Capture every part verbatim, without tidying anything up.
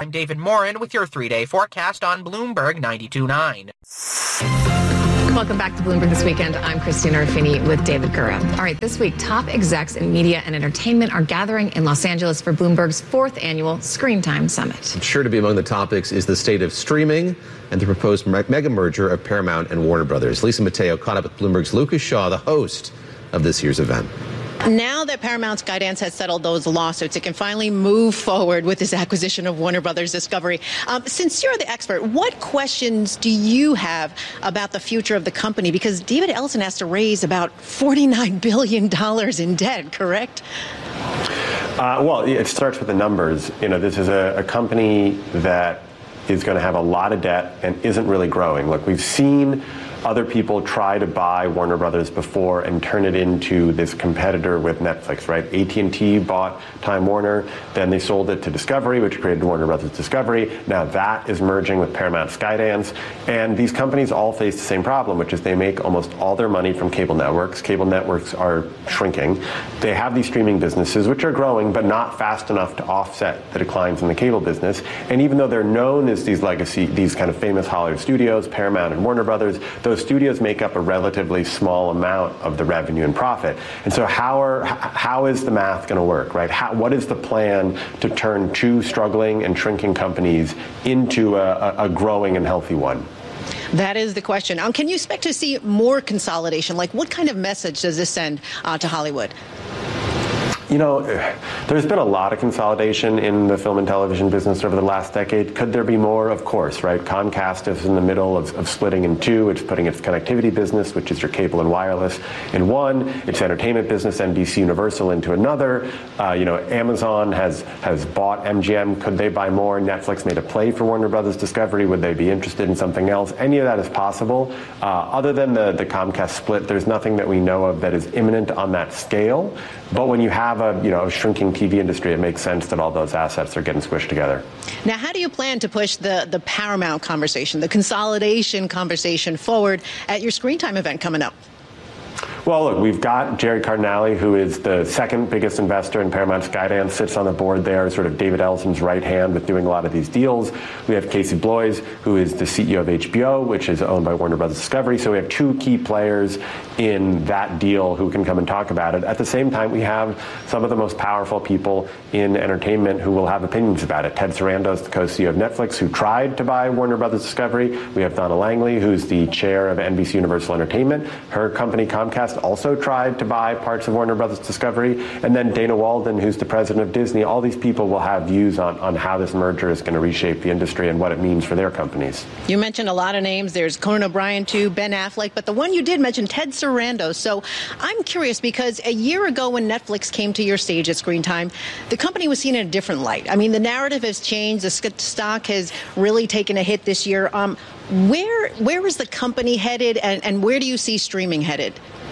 I'm David Morin with your three-day forecast on Bloomberg ninety-two point nine. Welcome back to Bloomberg This Weekend. I'm Christina Ruffini with David Gura. All right, this week, top execs in media and entertainment are gathering in Los Angeles for Bloomberg's fourth annual Screen Time Summit. Sure to be among the topics is the state of streaming and the proposed mega merger of Paramount and Warner Brothers. Lisa Mateo caught up with Bloomberg's Lucas Shaw, the host of this year's event. Now that Paramount Skydance has settled those lawsuits, it can finally move forward with this acquisition of Warner Brothers Discovery. Um, since you're the expert, what questions do you have about the future of the company? Because David Ellison has to raise about forty-nine billion dollars in debt, correct? Uh, well, it starts with the numbers. You know, this is a, a company that is going to have a lot of debt and isn't really growing. Look, we've seen other people try to buy Warner Brothers before and turn it into this competitor with Netflix, right? A T and T bought Time Warner, then they sold it to Discovery, which created Warner Brothers Discovery. Now that is merging with Paramount Skydance. And these companies all face the same problem, which is they make almost all their money from cable networks. Cable networks are shrinking. They have these streaming businesses, which are growing, but not fast enough to offset the declines in the cable business. And even though they're known as these legacy, these kind of famous Hollywood studios, Paramount and Warner Brothers, those studios make up a relatively small amount of the revenue and profit. And so how are how is the math going to work, right? How, what is the plan to turn two struggling and shrinking companies into a, a growing and healthy one? That is the question. Um, can you expect to see more consolidation? Like, what kind of message does this send uh, to Hollywood? You know, there's been a lot of consolidation in the film and television business over the last decade. Could there be more? Of course, right? Comcast is in the middle of, of splitting in two. It's putting its connectivity business, which is your cable and wireless, in one. Its entertainment business, N B C Universal, into another. Uh, you know, Amazon has has bought M G M. Could they buy more? Netflix made a play for Warner Brothers Discovery. Would they be interested in something else? Any of that is possible. Uh, other than the, the Comcast split, there's nothing that we know of that is imminent on that scale. But when you have a you know a shrinking T V industry, it makes sense that all those assets are getting squished together. Now, how do you plan to push the, the Paramount conversation, the consolidation conversation forward at your Screen Time event coming up? Well, look, we've got Jerry Cardinale, who is the second biggest investor in Paramount Skydance, sits on the board there, sort of David Ellison's right hand with doing a lot of these deals. We have Casey Bloys, who is the C E O of H B O, which is owned by Warner Brothers Discovery. So we have two key players in that deal who can come and talk about it. At the same time, we have some of the most powerful people in entertainment who will have opinions about it. Ted Sarandos, the co-C E O of Netflix, who tried to buy Warner Brothers Discovery. We have Donna Langley, who's the chair of N B C Universal Entertainment. Her company, Comcast, also tried to buy parts of Warner Brothers Discovery. And then Dana Walden, who's the president of Disney. All these people will have views on, on how this merger is going to reshape the industry and what it means for their companies. You mentioned a lot of names. There's Conan O'Brien, too, Ben Affleck. But the one you did mention, Ted Sarandos. So I'm curious because a year ago when Netflix came to your stage at Screen Time, the company was seen in a different light. I mean, the narrative has changed. The stock has really taken a hit this year. Um, where where is the company headed, and, and where do you see streaming headed?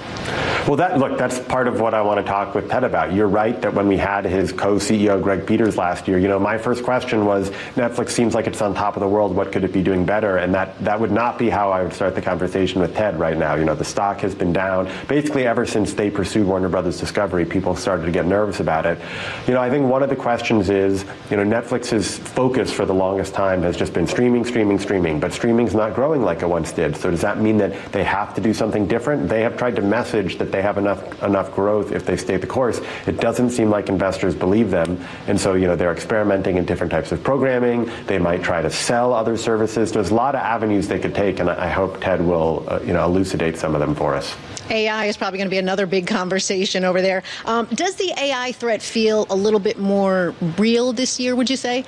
Well, that look, that's part of what I want to talk with Ted about. You're right that when we had his co-C E O, Greg Peters, last year, you know, my first question was, Netflix seems like it's on top of the world. What could it be doing better? And that, that would not be how I would start the conversation with Ted right now. You know, the stock has been down basically ever since they pursued Warner Brothers Discovery. People started to get nervous about it. You know, I think one of the questions is, you know, Netflix's focus for the longest time has just been streaming, streaming, streaming. But streaming's not growing like it once did. So does that mean that they have to do something different? They have tried to message that they have enough enough growth if they stay the course. It doesn't seem like investors believe them. And so, you know, they're experimenting in different types of programming. They might try to sell other services. There's a lot of avenues they could take, and I hope Ted will, uh, you know, elucidate some of them for us. A I is probably going to be another big conversation over there. Um, does the A I threat feel a little bit more real this year, would you say?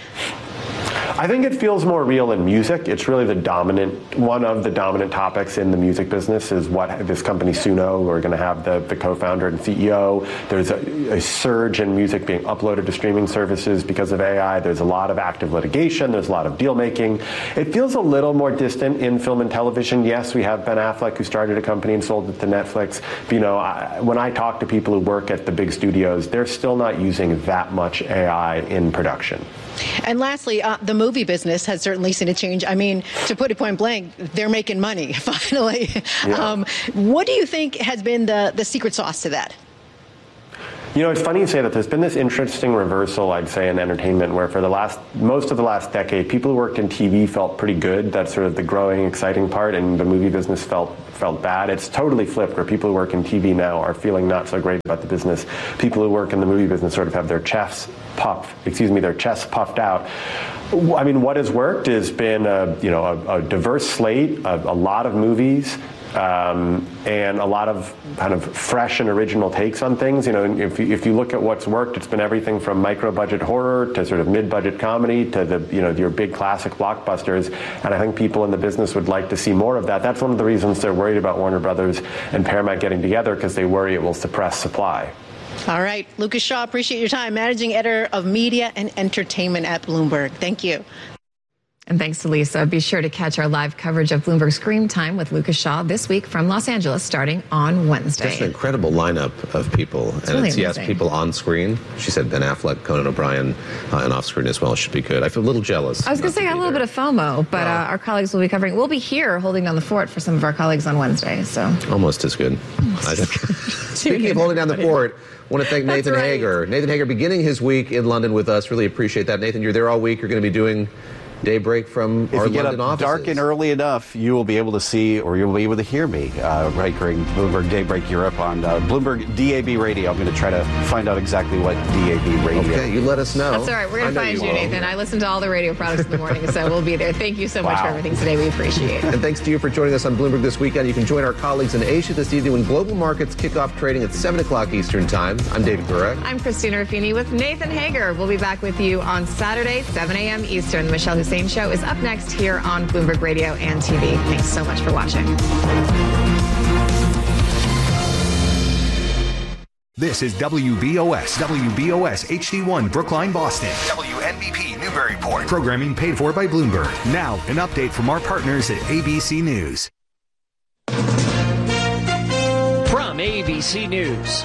I think it feels more real in music. It's really the dominant, one of the dominant topics in the music business is what this company Suno, we're going to have the, the co-founder and C E O. There's a, a surge in music being uploaded to streaming services because of A I. There's a lot of active litigation. There's a lot of deal making. It feels a little more distant in film and television. Yes, we have Ben Affleck, who started a company and sold it to Netflix. But, you know, I, when I talk to people who work at the big studios, they're still not using that much A I in production. And lastly, uh, the movie business has certainly seen a change. I mean, to put it point blank, they're making money, finally. Yeah. Um, what do you think has been the, the secret sauce to that? You know, it's funny you say that. There's been this interesting reversal, I'd say, in entertainment, where for the last, most of the last decade, people who worked in T V felt pretty good. That's sort of the growing, exciting part, and the movie business felt felt bad. It's totally flipped, where people who work in T V now are feeling not so great about the business. People who work in the movie business sort of have their chests puffed, excuse me, their chests puffed out. I mean, what has worked has been a, you know, a, a diverse slate, a, a lot of movies, um, and a lot of kind of fresh and original takes on things. You know, if you, if you look at what's worked, it's been everything from micro-budget horror to sort of mid-budget comedy to the, you know, your big classic blockbusters. And I think people in the business would like to see more of that. That's one of the reasons they're worried about Warner Brothers and Paramount getting together, because they worry it will suppress supply. All right. Lucas Shaw, appreciate your time. Managing editor of media and entertainment at Bloomberg. Thank you. And thanks to Lisa. Be sure to catch our live coverage of Bloomberg Screen Time with Lucas Shaw this week from Los Angeles, starting on Wednesday. Just an incredible lineup of people. It's and really it's, yes, amazing. people on screen. She said Ben Affleck, Conan O'Brien, uh, and off screen as well. Should be good. I feel a little jealous. I was going to say I got a little bit of FOMO, but uh, our colleagues will be covering. We'll be here holding down the fort for some of our colleagues on Wednesday. So almost as good. Almost I as think. good. Speaking of holding down the fort, I want to thank That's Nathan right. Hager. Nathan Hager beginning his week in London with us. Really appreciate that. Nathan, you're there all week. You're going to be doing daybreak from if our you get London up offices. dark and early enough, you will be able to see, or you'll be able to hear me uh, right during Bloomberg Daybreak Europe on uh, Bloomberg D A B Radio. I'm going to try to find out exactly what D A B Radio. Okay, you let us know. That's all right. We're going to find you, will. Nathan. I listen to all the radio products in the morning, so we'll be there. Thank you so much Wow. for everything today. We appreciate it. And thanks to you for joining us on Bloomberg this weekend. You can join our colleagues in Asia this evening when global markets kick off trading at seven o'clock Eastern Time. I'm David Gura. I'm Christina Ruffini with Nathan Hager. We'll be back with you on Saturday, seven a.m. Eastern. The Michelle Hussein Show is up next here on Bloomberg Radio and T V. Thanks so much for watching. This is W B O S, W B O S H D one Brookline, Boston. W N B P Newburyport. Programming paid for by Bloomberg. Now, an update from our partners at A B C News. From A B C News,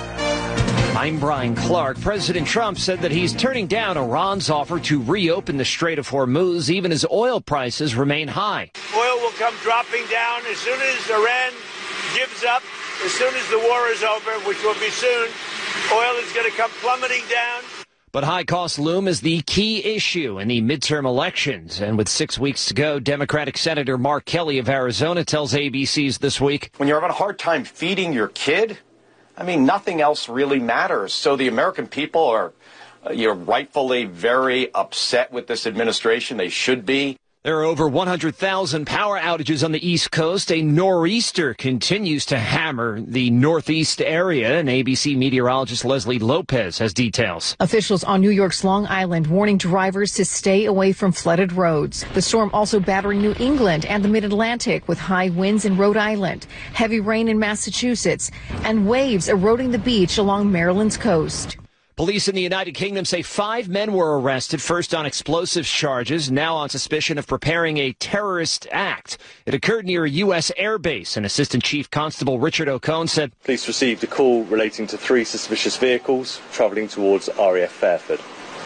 I'm Brian Clark. President Trump said that he's turning down Iran's offer to reopen the Strait of Hormuz, even as oil prices remain high. Oil will come dropping down as soon as Iran gives up, as soon as the war is over, which will be soon. Oil is going to come plummeting down. But high costs loom as the key issue in the midterm elections. And with six weeks to go, Democratic Senator Mark Kelly of Arizona tells A B C's This Week, when you're having a hard time feeding your kid, I mean, nothing else really matters. So the American people are, uh, you're rightfully very upset with this administration. They should be. There are over one hundred thousand power outages on the East Coast. A nor'easter continues to hammer the Northeast area, and A B C meteorologist Leslie Lopez has details. Officials on New York's Long Island warning drivers to stay away from flooded roads. The storm also battering New England and the Mid-Atlantic with high winds in Rhode Island, heavy rain in Massachusetts, and waves eroding the beach along Maryland's coast. Police in the United Kingdom say five men were arrested, first on explosives charges, now on suspicion of preparing a terrorist act. It occurred near a U S airbase, and Assistant Chief Constable Richard O'Cone said, Police received a call relating to three suspicious vehicles travelling towards R A F Fairford.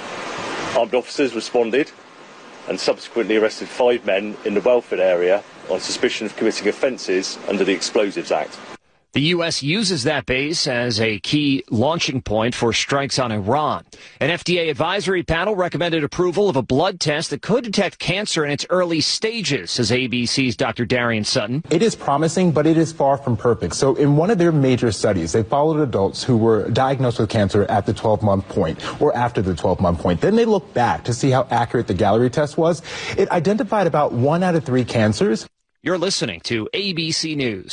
Armed officers responded and subsequently arrested five men in the Welford area on suspicion of committing offences under the Explosives Act. The U S uses that base as a key launching point for strikes on Iran. An F D A advisory panel recommended approval of a blood test that could detect cancer in its early stages, says A B C's Doctor Darian Sutton. It is promising, but it is far from perfect. So in one of their major studies, they followed adults who were diagnosed with cancer at the twelve-month point or after the twelve-month point. Then they looked back to see how accurate the Gallery test was. It identified about one out of three cancers. You're listening to A B C News.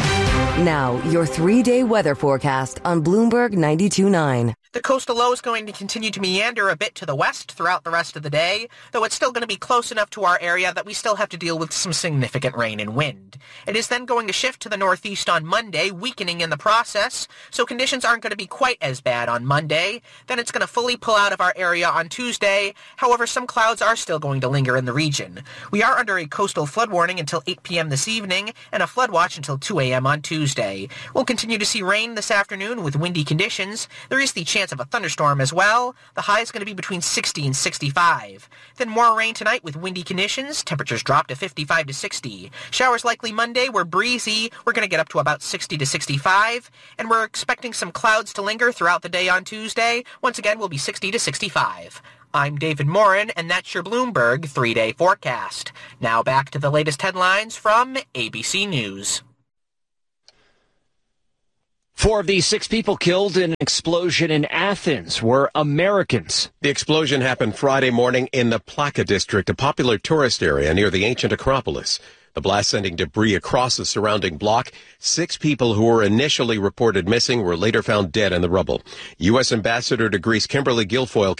Now, your three-day weather forecast on Bloomberg ninety-two point nine. The coastal low is going to continue to meander a bit to the west throughout the rest of the day, though it's still going to be close enough to our area that we still have to deal with some significant rain and wind. It is then going to shift to the northeast on Monday, weakening in the process, so conditions aren't going to be quite as bad on Monday. Then it's going to fully pull out of our area on Tuesday. However, some clouds are still going to linger in the region. We are under a coastal flood warning until eight p.m. this evening and a flood watch until two a.m. on Tuesday. We'll continue to see rain this afternoon with windy conditions. There is the chance chance of a thunderstorm as well. The high is going to be between sixty and sixty-five. Then more rain tonight with windy conditions. Temperatures drop to fifty-five to sixty. Showers likely Monday. We're breezy. We're going to get up to about sixty to sixty-five. And we're expecting some clouds to linger throughout the day on Tuesday. Once again, we'll be sixty to sixty-five. I'm David Morin, and that's your Bloomberg three-day forecast. Now back to the latest headlines from A B C News. Four of these six people killed in an explosion in Athens were Americans. The explosion happened Friday morning in the Plaka district, a popular tourist area near the ancient Acropolis. The blast sending debris across the surrounding block. Six people who were initially reported missing were later found dead in the rubble. U S Ambassador to Greece Kimberly Guilfoyle